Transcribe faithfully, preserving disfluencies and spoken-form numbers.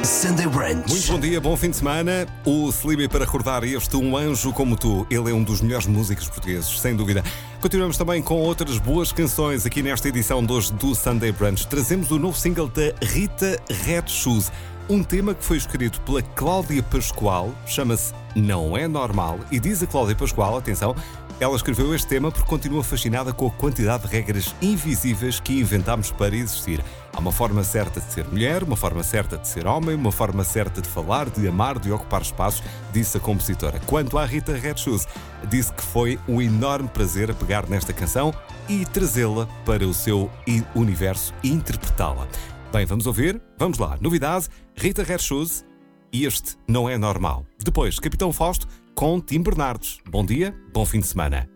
Sunday Brunch. Muito bom dia, bom fim de semana. O Slimmy para recordar este Um Anjo Como Tu. Ele é um dos melhores músicos portugueses, sem dúvida. Continuamos também com outras boas canções aqui nesta edição de hoje do Sunday Brunch. Trazemos o novo single da Rita Red Shoes. Um tema que foi escrito pela Cláudia Pascoal, chama-se Não É Normal. E diz a Cláudia Pascoal, atenção, ela escreveu este tema porque continua fascinada com a quantidade de regras invisíveis que inventámos para existir. Há uma forma certa de ser mulher, uma forma certa de ser homem, uma forma certa de falar, de amar, de ocupar espaços, disse a compositora. Quanto à Rita Red Shoes, disse que foi um enorme prazer a pegar nesta canção e trazê-la para o seu universo e interpretá-la. Bem, vamos ouvir? Vamos lá. Novidade, Rita Red Shoes e este Não É Normal. Depois, Capitão Fausto com Tim Bernardes. Bom dia, bom fim de semana.